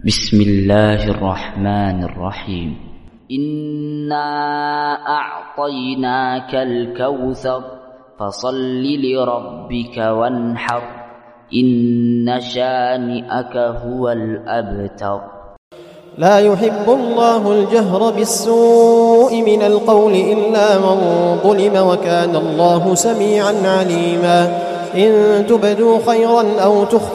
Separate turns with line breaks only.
بسم الله الرحمن الرحيم إنا أعطيناك الكوثر فصل لربك وانحر إن شانئك هو الأبتر.
لا يحب الله الجهر بالسوء من القول إلا من ظلم وكان الله سميعا عليما. إن تبدوا خيرا أو تخفوا